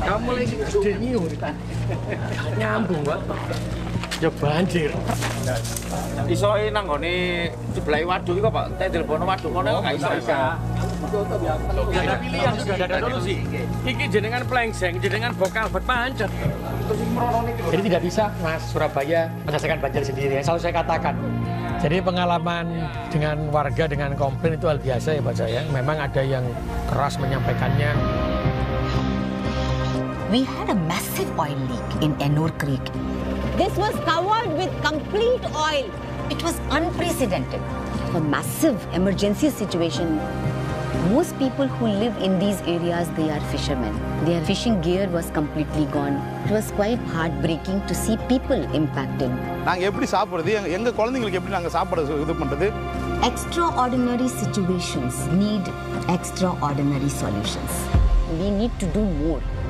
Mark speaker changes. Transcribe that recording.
Speaker 1: Kamu lagi gede nyiur kan? Nyambung, Pak. Ya banjir.
Speaker 2: Iso nang nggone sebelah waduk iki kok, Pak. Tak telepon waduk kono kok gak iso.
Speaker 1: Gak ada pilihan, sudah ada solusi. Iki jenengan plengseng, jenengan vokal buat pancet. Jadi tidak bisa Mas Surabaya menyelesaikan banjir sendiri. Yang selalu saya katakan. Jadi pengalaman dengan warga dengan komplain itu hal biasa ya buat saya. Memang ada yang keras menyampaikannya.
Speaker 3: We had a massive oil leak in Ennore Creek.
Speaker 4: This was covered with complete oil.
Speaker 3: It was unprecedented.
Speaker 4: A massive emergency situation. Most people who live in these areas, they are fishermen. Their fishing gear was completely gone. It was quite heartbreaking to see people impacted.
Speaker 5: நாங்க எப்படி சாப்பிடுறது எங்க குழந்தைகளுக்கு எப்படி நாங்க சாப்பிட இது பண்றது
Speaker 4: Extraordinary situations need extraordinary solutions. We need to do more.